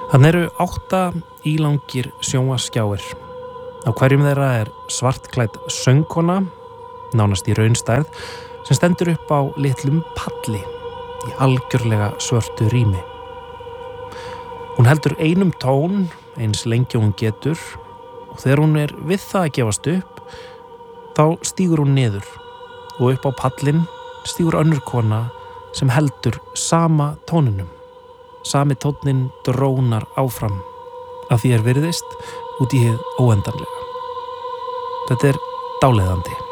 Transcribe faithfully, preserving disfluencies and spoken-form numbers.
Þannig eru átta ílangir sjónvarpsskjáir. Á hverjum þeirra er svartklædd söngkona, nánast í raunstærð, sem stendur upp á litlum palli í algjörlega svörtu rými. Hún heldur einum tón eins lengi og hún getur og þegar hún er við það að gefast upp, þá stígur hún niður og upp á pallinn stígur önnur kona sem heldur sama tóninum. Sami tónninn drónar áfram að því er virðist út í hið óendanlega. Þetta er dáleiðandi.